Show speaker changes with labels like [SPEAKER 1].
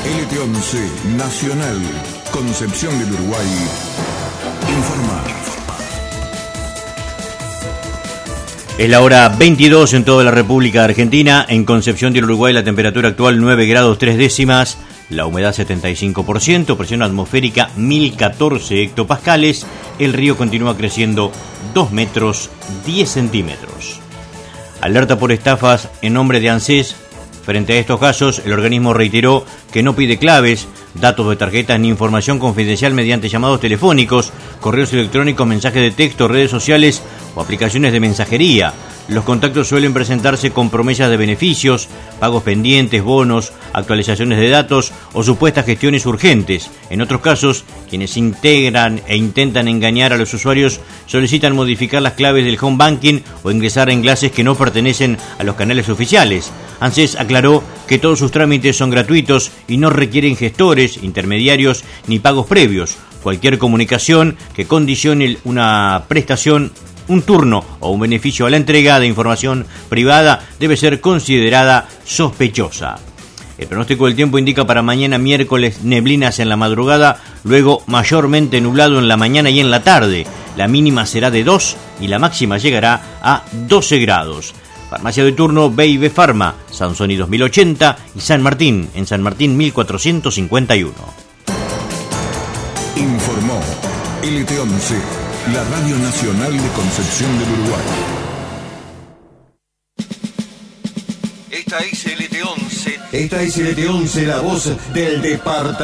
[SPEAKER 1] LT11 Nacional, Concepción del Uruguay, informa.
[SPEAKER 2] Es la hora 22 en toda la República Argentina. En Concepción del Uruguay la temperatura actual 9 grados 3 décimas, la humedad 75%, presión atmosférica 1014 hectopascales. El río continúa creciendo 2 metros 10 centímetros. Alerta por estafas en nombre de ANSES. Frente a estos casos, el organismo reiteró que no pide claves, datos de tarjetas ni información confidencial mediante llamados telefónicos, correos electrónicos, mensajes de texto, redes sociales o aplicaciones de mensajería. Los contactos suelen presentarse con promesas de beneficios, pagos pendientes, bonos, actualizaciones de datos o supuestas gestiones urgentes. En otros casos, quienes integran e intentan engañar a los usuarios solicitan modificar las claves del home banking o ingresar a enlaces que no pertenecen a los canales oficiales. ANSES aclaró que todos sus trámites son gratuitos y no requieren gestores, intermediarios ni pagos previos. Cualquier comunicación que condicione una prestación, un turno o un beneficio a la entrega de información privada debe ser considerada sospechosa. El pronóstico del tiempo indica para mañana miércoles neblinas en la madrugada, luego mayormente nublado en la mañana y en la tarde. La mínima será de 2 y la máxima llegará a 12 grados. Farmacia de turno B&B Pharma, Sansoni 2080 y San Martín, en San Martín 1451.
[SPEAKER 1] Informó LT11, la Radio Nacional de Concepción del Uruguay.
[SPEAKER 3] Esta es LT11.
[SPEAKER 4] Esta es LT11, la voz del departamento.